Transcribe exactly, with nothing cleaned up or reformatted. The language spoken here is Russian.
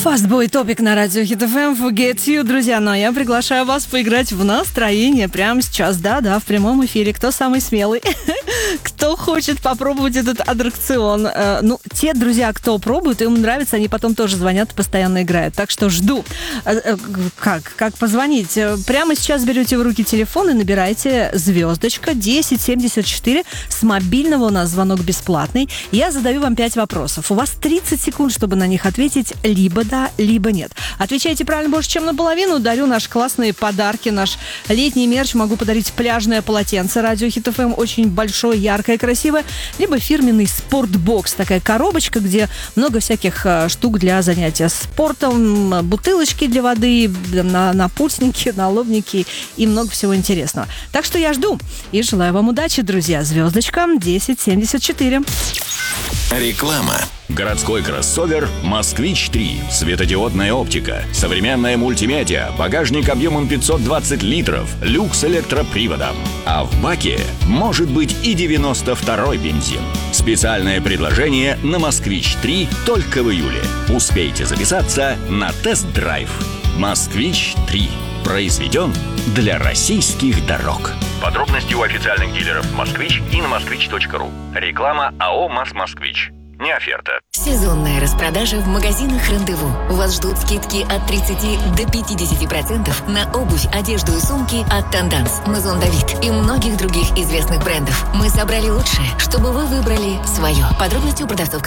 Fastboy Topic на радио Hit эф эм, Forget You, друзья. Но я приглашаю вас поиграть в настроение прямо сейчас. Да-да, в прямом эфире. Кто самый смелый? Кто хочет попробовать этот аттракцион? Ну, те друзья, кто пробует, им нравится, они потом тоже звонят и постоянно играют. Так что жду. Как? Как позвонить? Прямо сейчас берете в руки телефон и набираете звездочка десять семьдесят четыре. С мобильного у нас звонок бесплатный. Я задаю вам пять вопросов. У вас тридцать секунд, чтобы на них ответить либо да, либо нет. Отвечайте правильно больше, чем наполовину. Дарю наши классные подарки. Наш летний мерч. Могу подарить пляжное полотенце радио Hit эф эм. Очень большое, яркое, красивое. Либо фирменный спортбокс. Такая коробочка, где много всяких штук для занятия спортом. Бутылочки для воды, на, напульсники, налобники и много всего интересного. Так что я жду. И желаю вам удачи, друзья. Звездочка десять семьдесят четыре. Реклама. Городской кроссовер «Москвич три». Светодиодная оптика, современная мультимедиа, багажник объемом пятьсот двадцать литров, люкс электроприводом. А в баке может быть и девяносто второй бензин. Специальное предложение на «Москвич три» только в июле. Успейте записаться на тест-драйв. «Москвич три». Произведен для российских дорог. Подробности у официальных дилеров «Москвич» и на москвич точка ру. Реклама АО «МАЗ-Москвич». Не оферта. Сезонная распродажа в магазинах «Рандеву». Вас ждут скидки от тридцати до пятидесяти процентов на обувь, одежду и сумки от «Танданс», «Мазон Давид» и многих других известных брендов. Мы собрали лучшее, чтобы вы выбрали свое. Подробности у продавцов.